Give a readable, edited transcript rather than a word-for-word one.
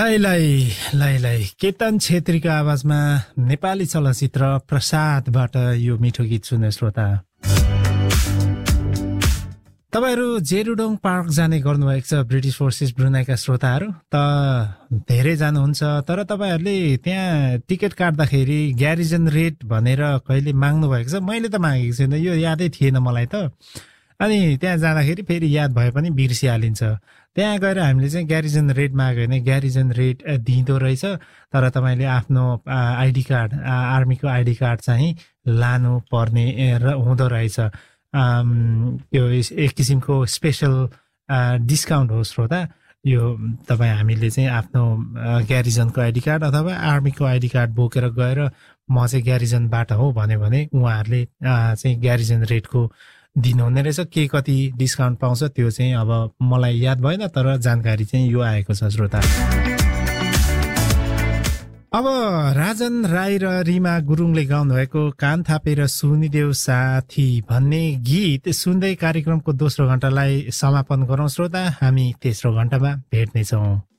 लाई केतन छेत्रीको आवाजमा नेपाली चलचित्र प्रसादबाट यो मिठो गीत सुन्ने श्रोता। तपाईहरु जेरुडोङ पार्क जाने गर्नुभएको छ ब्रिटिश फोर्सेस ब्रुनाईका श्रोताहरु त धेरै जानुहुन्छ, तर तपाईहरुले त्यहाँ टिकट काट्दाखेरि ग्यारिजन रेट भनेर कहिले माग्नु भएको छ? मैले त मागेको छैन, यो यादै थिएन मलाई त। अनि त्यहाँ जाँदाखेरि फेरि याद भए पनि बिर्सिहालिन्छ। त्यहाँ गएर हामीले चाहिँ ग्यारिजन रेट माग्यो भने ग्यारिजन रेट दिँदो रहेछ, तर तपाईले आफ्नो आइडी कार्ड, आर्मीको आइडी कार्ड चाहिँ लानु पर्ने हुँदो रहेछ। यो एक किसिमको स्पेशल डिस्काउन्ट हो श्रोता। यो तपाईँ हामीले चाहिँ आफ्नो ग्यारिजनको आइडी कार्ड अथवा आर्मीको आइडी कार्ड बोकेर गएर म चाहिँ ग्यारिजनबाट हो भन्यो भने उहाँहरूले चाहिँ ग्यारिजन रेटको दिनुहुने रहेछ। के कति डिस्काउन्ट पाउँछ त्यो चाहिँ अब मलाई याद भएन, तर जानकारी चाहिँ यो आएको छ श्रोता। अब राजन राई र रिमा गुरुङले गाउनु भएको कान थापेर सुनिदेऊ साथी भन्ने गीत सुन्दै कार्यक्रमको दोस्रो घण्टालाई समापन गरौँ श्रोता। हामी तेस्रो घण्टामा भेट्नेछौँ।